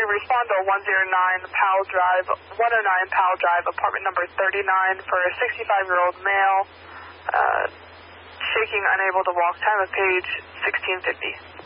respond to 109 Powell Drive, 109 Powell Drive, apartment number 39 for a 65-year-old male, shaking, unable to walk. Time of page 1650.